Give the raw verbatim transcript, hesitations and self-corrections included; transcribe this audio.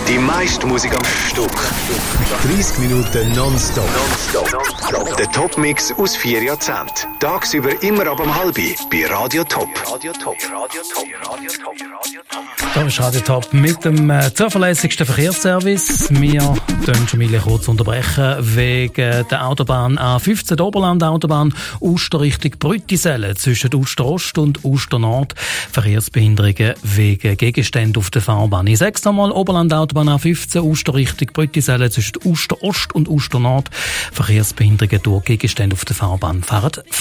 Die meiste Musik am Stück. dreißig Minuten nonstop. nonstop. Der Top-Mix aus vier Jahrzehnten. Tagsüber immer ab um halb bei Radio Top. Radio Top. Radio Top. Radio Top. Da ist Radio Top mit dem äh, zuverlässigsten Verkehrsservice. Wir können schon mal kurz unterbrechen wegen der Autobahn A fünfzehn, der Oberland-Autobahn, Uster Richtung Brüttisellen zwischen Uster Ost und Uster Nord. Verkehrsbehinderungen wegen Gegenständen auf der Fahrbahn. Ich sag's nochmal, Oberland-Autobahn A fünfzehn, Uster Richtung Brüttisellen zwischen Uster Ost und Uster Nord. Verkehrsbehinderungen durch Gegenstände auf der Fahrbahn. Fahren